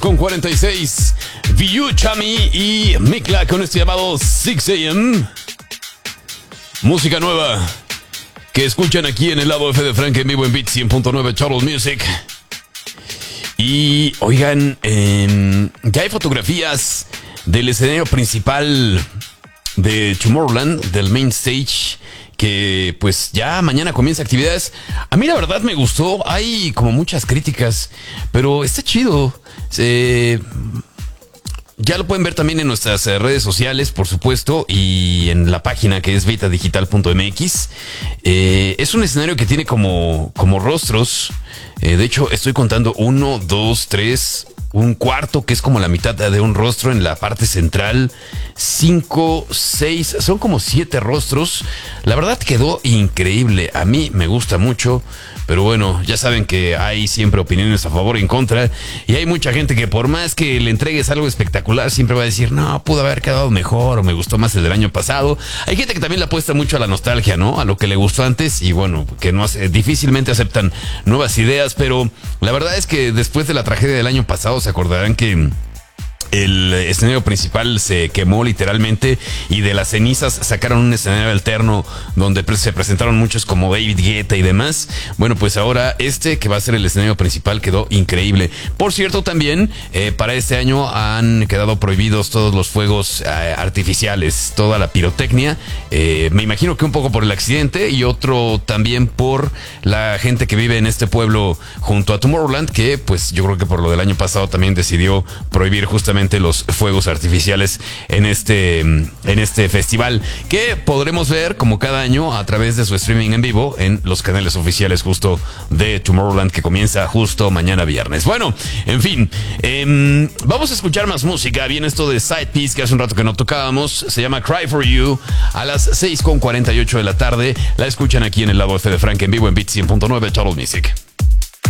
6:46. Viu Chami y Mikla con este llamado 6 AM. Música nueva que escuchan aquí en el lado F de Frank en vivo en Beat 100.9 Charles Music. Y oigan, ya hay fotografías del escenario principal de Tomorrowland, del main stage, que pues ya mañana comienza actividades. A mí la verdad me gustó, hay como muchas críticas, pero está chido. Ya lo pueden ver también en nuestras redes sociales, por supuesto, y en la página que es betadigital.mx. Es un escenario que tiene como rostros. De hecho, estoy contando 1, 2, 3, un cuarto que es como la mitad de un rostro en la parte central. 5, 6, son como 7 rostros. La verdad quedó increíble. A mí me gusta mucho. Pero bueno, ya saben que hay siempre opiniones a favor y en contra. Y hay mucha gente que por más que le entregues algo espectacular, siempre va a decir, no, pudo haber quedado mejor o me gustó más el del año pasado. Hay gente que también le apuesta mucho a la nostalgia, ¿no? A lo que le gustó antes y bueno, que no difícilmente aceptan nuevas ideas. Pero la verdad es que después de la tragedia del año pasado se acordarán que el escenario principal se quemó literalmente y de las cenizas sacaron un escenario alterno donde se presentaron muchos como David Guetta y demás. Bueno, pues ahora que va a ser el escenario principal quedó increíble. Por cierto, también para este año han quedado prohibidos todos los fuegos artificiales, toda la pirotecnia. Me imagino que un poco por el accidente y otro también por la gente que vive en este pueblo junto a Tomorrowland, que pues yo creo que por lo del año pasado también decidió prohibir justamente los fuegos artificiales en este festival, que podremos ver como cada año a través de su streaming en vivo en los canales oficiales justo de Tomorrowland, que comienza justo mañana viernes. Bueno, en fin, vamos a escuchar más música. Viene esto de Side Piece que hace un rato que no tocábamos, se llama Cry For You, a las 6:48 de la tarde. La escuchan aquí en el lado F de Frank en vivo en Beat 100.9 Charles Music.